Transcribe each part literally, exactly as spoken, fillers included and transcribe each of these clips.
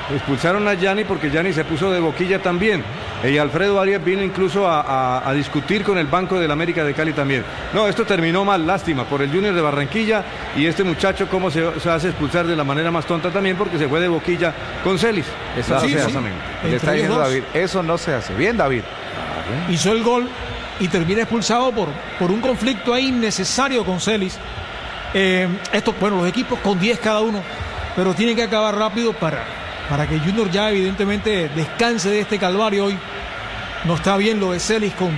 expulsaron a Gianni porque Gianni se puso de boquilla también. Y Alfredo Arias vino incluso a, a, a discutir con el Banco del América de Cali también. No, esto terminó mal, lástima, por el Junior de Barranquilla y este muchacho cómo se, se hace expulsar de la manera más tonta también porque se fue de boquilla con Celis. Eso no sí, se sí. hace. Le está diciendo David, eso no se hace. Bien, David. Hizo el gol y termina expulsado por, por un conflicto ahí innecesario con Celis. Eh, esto, bueno, los equipos con diez cada uno, pero tienen que acabar rápido para, para que Junior ya evidentemente descanse de este calvario hoy. No está bien lo de Celis con,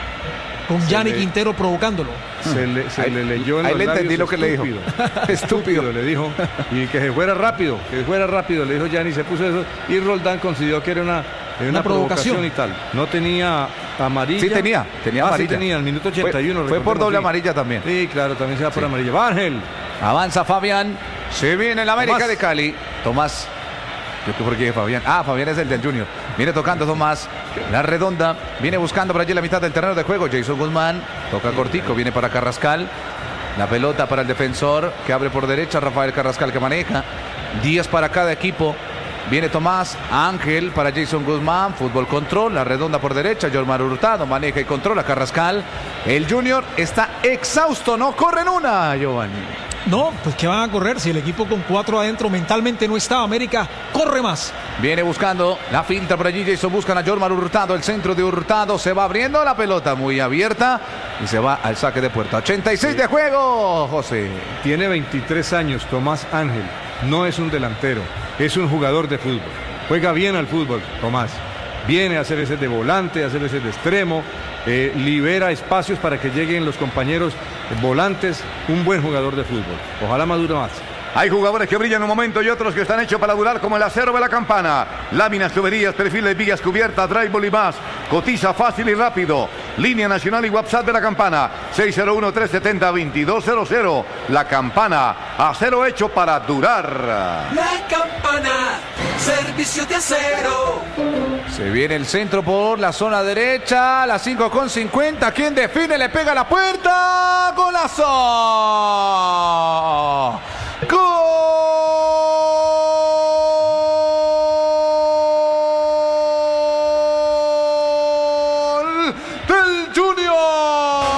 con Gianni Quintero provocándolo. Se le, se ahí, le leyó en ahí los le entendí labios, lo que le dijo. Estúpido le dijo. Y que se fuera rápido, que se fuera rápido, le dijo Gianni, se puso eso. Y Roldán consideró que era una, una, una provocación. provocación y tal. No tenía amarilla. Sí tenía, tenía ah, amarilla. Sí tenía, al minuto ochenta y uno. Fue, fue por doble sí. amarilla también. Sí, claro, también se va por sí. amarilla. Va Ángel. Avanza Fabián. Se viene el América Tomás. de Cali. Tomás. Yo que por qué Fabián. Ah, Fabián es el del Junior. Viene tocando Tomás. La redonda. Viene buscando por allí la mitad del terreno de juego. Jason Guzmán. Toca cortico. Viene para Carrascal. La pelota para el defensor que abre por derecha. Rafael Carrascal que maneja. diez para cada equipo. Viene Tomás. Ángel para Jason Guzmán. Fútbol control. La redonda por derecha. Jormar Hurtado maneja y controla Carrascal. El Junior está exhausto. No corren una, Giovanni. No, pues que van a correr si el equipo con cuatro adentro mentalmente no está. América corre más. Viene buscando la finta por allí. Jason buscan a Jormar Hurtado. El centro de Hurtado se va abriendo la pelota muy abierta y se va al saque de puerta. ochenta y seis sí. de juego, José. Tiene veintitrés años, Tomás Ángel. No es un delantero, es un jugador de fútbol. Juega bien al fútbol, Tomás. Viene a hacer veces de volante, a hacer veces de extremo. Eh, libera espacios para que lleguen los compañeros volantes. Un buen jugador de fútbol. Ojalá madure más. Hay jugadores que brillan un momento y otros que están hechos para durar, como el acero de la Campana. Láminas, tuberías, perfil de vigas cubiertas, drywall y más. Cotiza fácil y rápido. Línea nacional y WhatsApp de la Campana. seis cero uno, tres siete cero, dos dos cero cero. La Campana. Acero hecho para durar. La Campana. Servicio de acero. Se viene el centro por la zona derecha. Las cinco con cincuenta. ¿Quién define? Le pega a la puerta. ¡Golazo! ¡Gol!